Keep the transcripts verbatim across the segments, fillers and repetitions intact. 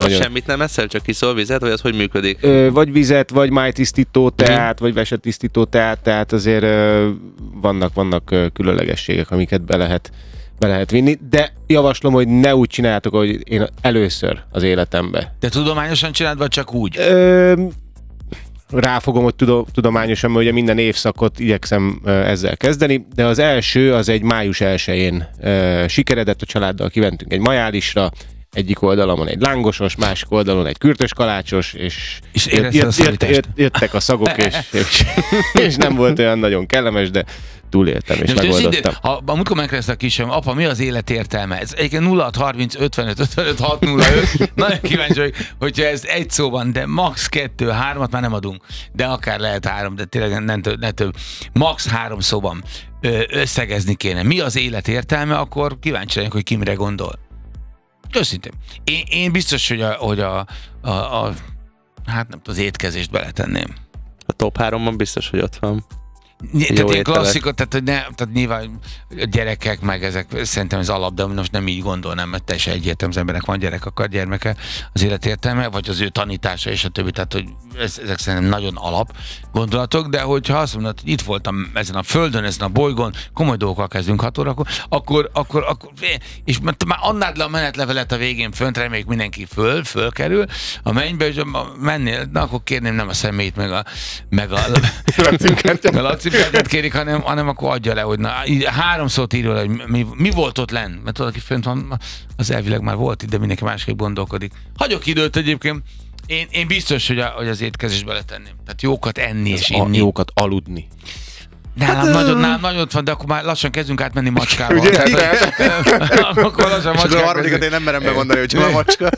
nagyon... Semmit nem eszel, csak kiszól vizet, vagy az hogy működik? Ö, vagy vizet, vagy májtisztító teát, vagy vesetisztító teát, tehát azért ö, vannak, vannak ö, különlegességek, amiket be lehet, be lehet vinni, de javaslom, hogy ne úgy csináljátok, hogy én először az életemben. De tudományosan csináld, vagy csak úgy? Ö, ráfogom, hogy tudományosan, mert ugye minden évszakot igyekszem ezzel kezdeni, de az első az egy május elsején sikeredett, a családdal kiventünk egy majálisra, egyik oldalon egy lángosos, másik oldalon egy kürtös kalácsos, és, és jött, jött, jött, jött, jöttek a szagok, és, és, és nem volt olyan nagyon kellemes, de túléltem és de megoldottam. Ha a múltkor megkezdte a kisem, apa, mi az élet értelme? Ez egyébként nulla hat harminc ötvenöt ötvenöt hat nulla öt. Nagyon kíváncsi vagyok, hogyha ez egy szóban, de max. kettő, hármat már nem adunk, de akár lehet három, de tényleg nem több, ne több. Max. három szóban összegezni kéne. Mi az élet értelme, akkor kíváncsi vagyok, hogy ki mire gondol. Őszintén. Én, én biztos, hogy a, hogy a, a, a hát nem tudom, az étkezést beletenném. A top háromban biztos, hogy ott van. Tehát ilyen klasszikot, tehát, hogy ne, tehát nyilván a gyerekek, meg ezek szerintem ez alap, de most nem így gondolnám, mert teljesen egyértelmű, az emberek van gyerek, akar gyermeke, az életértelme, vagy az ő tanítása és a többi, tehát hogy ez, ezek szerintem nagyon alap gondolatok, de hogyha azt mondod, hogy itt voltam ezen a földön, ezen a bolygón, komoly dolgokkal kezdünk hat órakor, akkor, akkor, akkor és már annád le a menetlevelet a végén fönt, reméljük mindenki föl, fölkerül a mennybe, és mennél, na akkor kérném nem a személyt, meg a, meg a, a lacimkártyát kérik, hanem, hanem akkor adja le, hogy na, háromszor írja le, hogy mi, mi volt ott lenn, mert tudod, aki fönt van, az elvileg már volt itt, de mindenki másképp gondolkodik. Hagyok időt egyébként, én, én biztos, hogy, a, hogy az étkezést beletenném. Tehát jókat enni és inni. Jókat aludni. Nálam hát, nagyon, nálam nagyon ott van, de akkor már lassan kezdünk átmenni macskával. Ugye? Tehát, akkor lassan macskával. És a harmadikat én nem merem megmondani, hogy a macska.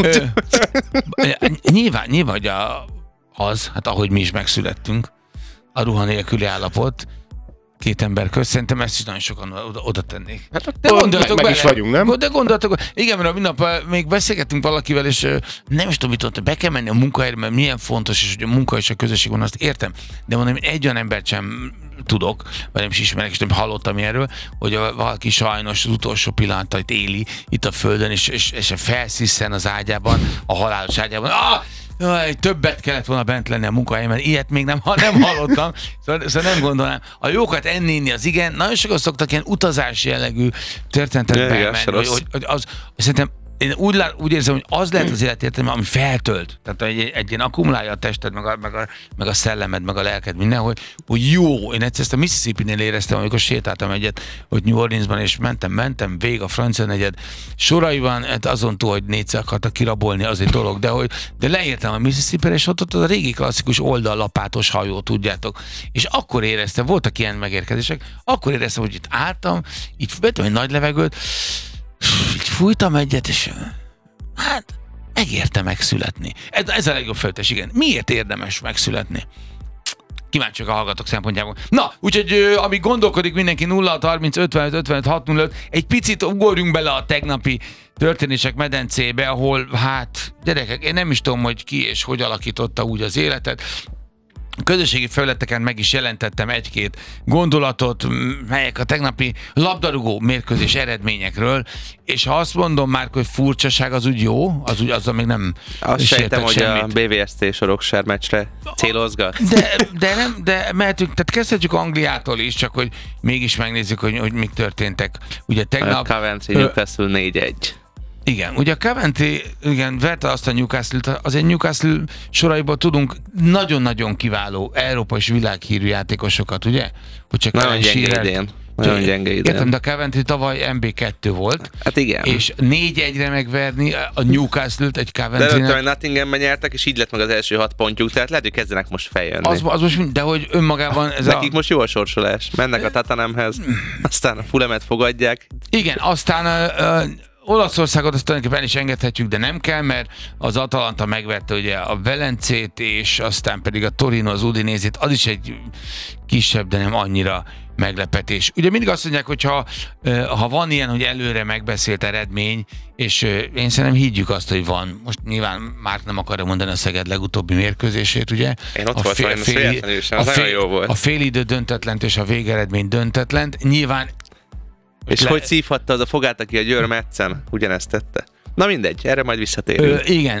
Nyilván, nyilván, hogy a, az, hát ahogy mi is megszülettünk, a ruha nélküli állapot, két ember közt, szerintem ezt is nagyon sokan oda, oda tennék. Hát de gondoltok meg, meg is vagyunk, nem? De gondoltok, igen, mert a minap még beszélgettünk valakivel, és nem is tudom, mit mondta, be kell menni a munkahelyre, mert milyen fontos, és hogy a munka és a közösség van, azt értem. De mondom, hogy egy olyan embert sem tudok, vagy nem is ismerek, és nem hallottam erről, hogy a, valaki sajnos az utolsó pillanatait éli itt a földön, és, és, és felsziszen az ágyában, a halálos ágyában. Ah! Jaj, többet kellett volna bent lenni a munkahelyemen, ilyet még nem, nem hallottam, szóval, szóval nem gondolnám. A jókat enni, inni az igen, nagyon sokan szoktak ilyen utazási jellegű történetet bemenni, hogy, hogy, hogy az, szerintem én úgy, lát, úgy érzem, hogy az lehet az életértelme, ami feltölt. Tehát egy, egy ilyen akkumulálja a tested, meg a, meg, a, meg a szellemed, meg a lelked, minden, hogy, hogy jó. Én egyszer ezt a Mississippi-nél éreztem, amikor sétáltam egyet, hogy New Orleansban, és mentem, mentem, vég a francia negyed soraiban, azon túl, hogy négyszer akartak kirabolni, az egy dolog, de, hogy, de leértem a Mississippi-re, és ott, ott az a régi klasszikus oldallapátos hajó, tudjátok. És akkor éreztem, voltak ilyen megérkezések, akkor éreztem, hogy itt álltam, itt vettem egy nagy levegőt, így fújtam egyet, és hát megérte megszületni. Ez, ez a legjobb feltés, igen. Miért érdemes megszületni? Kíváncsiak a hallgatók szempontjából. Na, úgyhogy amíg gondolkodik mindenki nulla hat harminc ötvenöt ötvenöt hat nulla öt, egy picit ugorjunk bele a tegnapi történések medencébe, ahol hát, gyerekek, én nem is tudom, hogy ki és hogy alakította úgy az életet. A közösségi felületeken meg is jelentettem egy-két gondolatot, melyek a tegnapi labdarúgó mérkőzés eredményekről, és ha azt mondom már, hogy furcsaság, az úgy jó, az úgy, azzal még nem azt sejtem, hogy semmit. A bé vé es té Sorokság meccsre célozgat. De, de nem, de mehetünk, tehát kezdhetjük Angliától is, csak hogy mégis megnézzük, hogy, hogy mik történtek. Ugye tegnap... A Coventry Newcastle négy egy. Igen, ugye a Coventry, igen, verte azt a Newcastle-t, azért Newcastle soraiból tudunk nagyon-nagyon kiváló európai és világhírű játékosokat, ugye? Hogy csak nagyon gyenge idén. Nagyon gyenge idén. Értem, de a Coventry tavaly em bé kettő volt. Hát igen. És négy egyre megverni a Newcastle-t egy Coventry-nek. De előtte, hogy Nottinghamben nyertek, és így lett meg az első hat pontjuk, tehát lehet, hogy kezdenek most feljönni. Az, az most, de hogy önmagában... Ez Nekik a... most jó a sorsolás. Mennek a Tottenhamhez, aztán a Fulhamet fogadják. Igen, aztán... A, a, Olaszországot azt tulajdonképpen is engedhetjük, de nem kell, mert az Atalanta megverte ugye a Velencét, és aztán pedig a Torino az Udinézét, az is egy kisebb, de nem annyira meglepetés. Ugye mindig azt mondják, hogy ha, ha van ilyen, hogy előre megbeszélt eredmény, és én szerintem higgyük azt, hogy van. Most nyilván már nem akarom mondani a Szeged legutóbbi mérkőzését, ugye? Én ott voltam, fél, fél, véletlenül sem, az nagyon jó volt. A félidő döntetlent és a végeredmény döntetlent. Nyilván és le... hogy szívhatta az a fogát, aki a Győr meccen ugyanezt tette? Na mindegy, erre majd visszatérünk. Ö, igen,